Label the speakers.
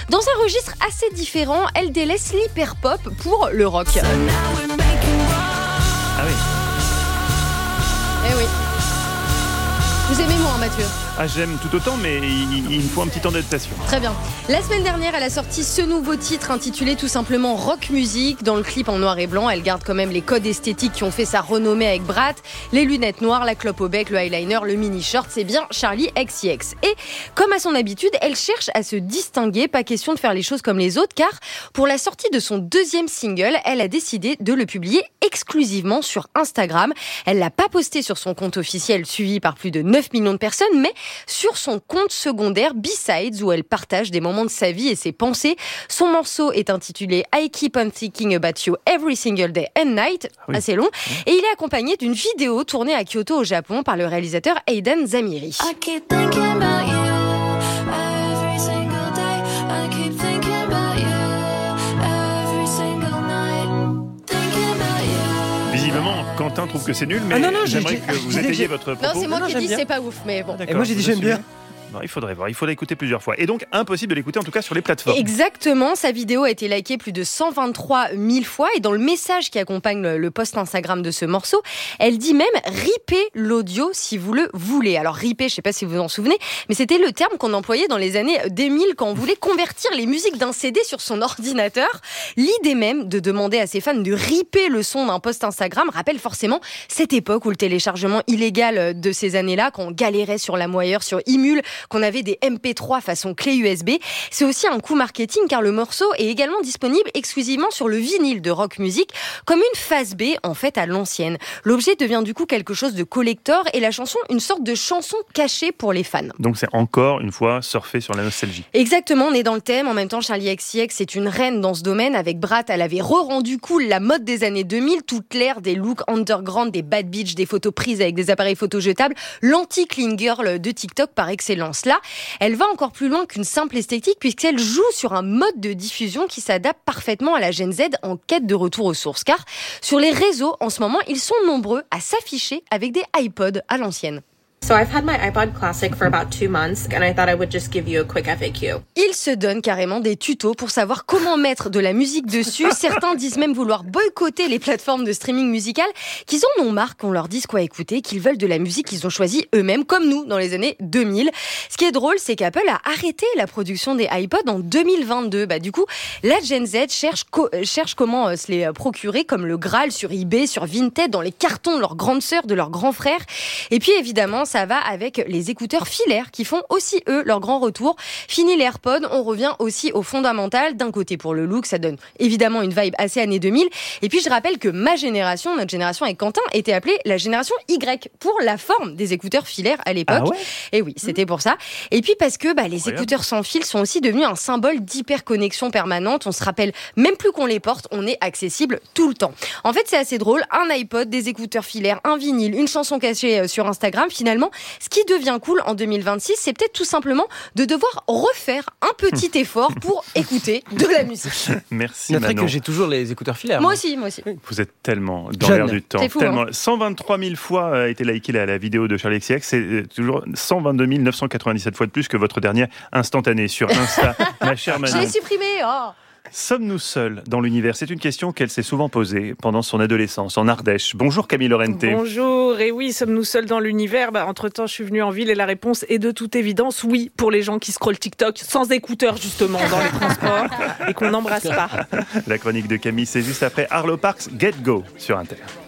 Speaker 1: Dans un registre assez différent, elle délaisse l'hyper-pop pour le rock.
Speaker 2: Ah oui.
Speaker 1: Eh oui. Vous aimez moins, Mathieu ?
Speaker 2: Ah, j'aime tout autant, mais il me faut un petit temps d'adaptation.
Speaker 1: Très bien. La semaine dernière, elle a sorti ce nouveau titre intitulé tout simplement Rock Music. Dans le clip en noir et blanc, elle garde quand même les codes esthétiques qui ont fait sa renommée avec Brat. Les lunettes noires, la clope au bec, le eyeliner, le mini-short, c'est bien Charli XCX. Et comme à son habitude, elle cherche à se distinguer. Pas question de faire les choses comme les autres, car pour la sortie de son deuxième single, elle a décidé de le publier exclusivement sur Instagram. Elle l'a pas posté sur son compte officiel suivi par plus de 9 millions de personnes, mais sur son compte secondaire B-Sides où elle partage des moments de sa vie et ses pensées. Son morceau est intitulé I Keep on Thinking About You Every Single Day and Night, assez long, et il est accompagné d'une vidéo tournée à Kyoto au Japon par le réalisateur Aidan Zamiri.
Speaker 3: I keep thinking about you every single day. I keep thinking about you every single night. Thinking about you.
Speaker 2: Visiblement, Quentin trouve que c'est nul, mais
Speaker 4: Ah non,
Speaker 2: j'aimerais que vous étayiez votre propos.
Speaker 1: Non, c'est moi qui
Speaker 4: j'aime
Speaker 1: dis
Speaker 4: bien.
Speaker 1: c'est pas ouf, mais bon.
Speaker 2: D'accord,
Speaker 4: Et moi, j'ai dit
Speaker 2: vous
Speaker 4: j'aime
Speaker 2: assumez.
Speaker 4: bien.
Speaker 2: Non, il faudrait voir, il faudrait écouter plusieurs fois. Et donc, impossible de l'écouter, en tout cas sur les plateformes.
Speaker 1: Exactement, sa vidéo a été likée plus de 123 000 fois et dans le message qui accompagne le post Instagram de ce morceau, elle dit même « ripper l'audio si vous le voulez ». Alors ripper, je sais pas si vous vous en souvenez, mais c'était le terme qu'on employait dans les années 2000 quand on voulait convertir les musiques d'un CD sur son ordinateur. L'idée même de demander à ses fans de ripper le son d'un post Instagram rappelle forcément cette époque où le téléchargement illégal de ces années-là, quand on galérait sur LimeWire, sur Emule, qu'on avait des MP3 façon clé USB. C'est aussi un coup marketing car le morceau est également disponible exclusivement sur le vinyle de Rock Music comme une phase B en fait à l'ancienne. L'objet devient du coup quelque chose de collector et la chanson une sorte de chanson cachée pour les fans.
Speaker 2: Donc c'est encore une fois surfer sur la nostalgie.
Speaker 1: Exactement, on est dans le thème. En même temps, Charli XCX est une reine dans ce domaine. Avec Brat, elle avait re-rendu cool la mode des années 2000, toute l'ère des looks underground, des bad bitch, des photos prises avec des appareils photo jetables, l'anti-clean girl de TikTok par excellence. Là, elle va encore plus loin qu'une simple esthétique puisqu'elle joue sur un mode de diffusion qui s'adapte parfaitement à la Gen Z en quête de retour aux sources. Car sur les réseaux, en ce moment, ils sont nombreux à s'afficher avec des iPods à l'ancienne.
Speaker 5: So I've had my iPod Classic for about 2 months and I thought I would just give you a quick FAQ.
Speaker 1: Ils se donnent carrément des tutos pour savoir comment mettre de la musique dessus. Certains disent même vouloir boycotter les plateformes de streaming musical, qu'ils en ont marre qu'on leur dise quoi écouter, qu'ils veulent de la musique qu'ils ont choisie eux-mêmes, comme nous dans les années 2000. Ce qui est drôle, c'est qu'Apple a arrêté la production des iPods en 2022. Du coup, la Gen Z cherche comment se les procurer, comme le Graal sur eBay, sur Vinted, dans les cartons de leurs grandes sœurs, de leurs grands frères. Et puis évidemment, ça va avec les écouteurs filaires qui font aussi, eux, leur grand retour. Fini les AirPods, on revient aussi au fondamental. D'un côté, pour le look, ça donne évidemment une vibe assez années 2000. Et puis, je rappelle que ma génération, notre génération avec Quentin, était appelée la génération Y pour la forme des écouteurs filaires à l'époque.
Speaker 4: Ah ouais ?
Speaker 1: Et oui, c'était pour ça. Et puis, parce que les écouteurs sans fil sont aussi devenus un symbole d'hyperconnexion permanente. On se rappelle même plus qu'on les porte, on est accessible tout le temps. En fait, c'est assez drôle. Un iPod, des écouteurs filaires, un vinyle, une chanson cachée sur Instagram. Finalement, ce qui devient cool en 2026, c'est peut-être tout simplement de devoir refaire un petit effort pour écouter de la musique.
Speaker 2: Merci
Speaker 4: Notez
Speaker 2: Manon.
Speaker 4: que j'ai toujours les écouteurs filaires.
Speaker 1: Moi aussi.
Speaker 2: Vous êtes tellement dans
Speaker 4: Jeune.
Speaker 2: l'air du temps.
Speaker 1: C'est fou,
Speaker 2: Tellement. 123 000 fois a été likée la vidéo de Charli XCX. C'est toujours 122 997 fois de plus que votre dernière instantanée sur Insta, ma chère
Speaker 1: Je
Speaker 2: Manon.
Speaker 1: l'ai supprimé. Oh.
Speaker 2: Sommes-nous seuls dans l'univers ? C'est une question qu'elle s'est souvent posée pendant son adolescence en Ardèche. Bonjour Camille Lorente.
Speaker 6: Bonjour, et oui, sommes-nous seuls dans l'univers ? Entre-temps, je suis venue en ville et la réponse est de toute évidence oui, pour les gens qui scrollent TikTok sans écouteurs justement dans les transports et qu'on n'embrasse pas.
Speaker 2: La chronique de Camille, c'est juste après Arlo Parks, Get Go sur Inter.